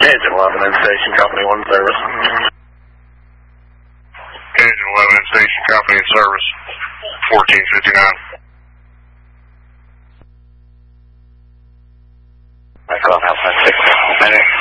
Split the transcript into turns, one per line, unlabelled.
Engine 11 in station, company 1 service.
Engine 11 in station, company in service, 1459.
Clubhouse 6 minutes.